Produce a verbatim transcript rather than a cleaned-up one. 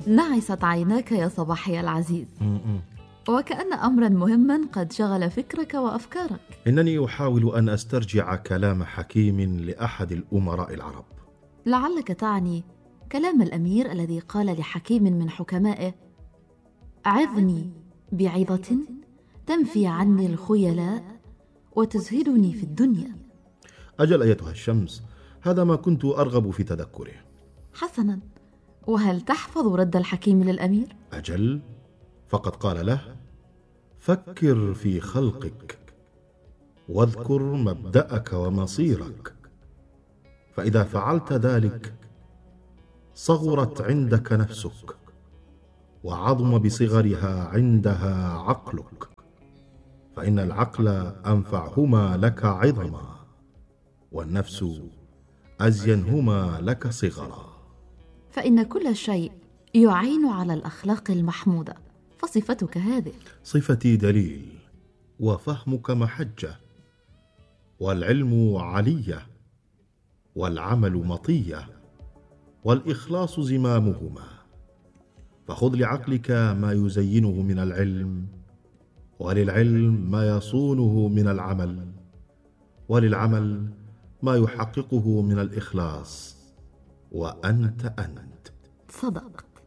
نعست عيناك يا صباحي العزيز، م-م. وكأن أمرا مهما قد شغل فكرك وأفكارك. إنني أحاول أن أسترجع كلام حكيم لأحد الأمراء العرب. لعلك تعني كلام الأمير الذي قال لحكيم من حكمائه: عظني بعظة تنفي عني الخيلاء وتزهدني في الدنيا. أجل أيتها الشمس، هذا ما كنت أرغب في تذكره. حسنا، وهل تحفظ رد الحكيم للأمير؟ أجل، فقد قال له: فكر في خلقك واذكر مبدأك ومصيرك، فإذا فعلت ذلك صغرت عندك نفسك، وعظم بصغرها عندها عقلك، فإن العقل أنفعهما لك عظما، والنفس أزينهما لك صغرا. فإن كل شيء يعين على الأخلاق المحمودة، فصفتك هذه. صفتي دليل، وفهمك محجة، والعلم علية، والعمل مطية، والإخلاص زمامهما. فخذ لعقلك ما يزينه من العلم، وللعلم ما يصونه من العمل، وللعمل ما يحققه من الإخلاص، وأنت أنت. صدق.